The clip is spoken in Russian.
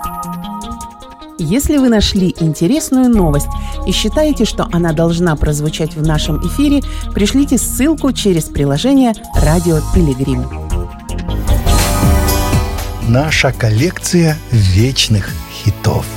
Если вы нашли интересную новость и считаете, что она должна прозвучать в нашем эфире, пришлите ссылку через приложение «Радио Пилигрим». Наша коллекция вечных хитов.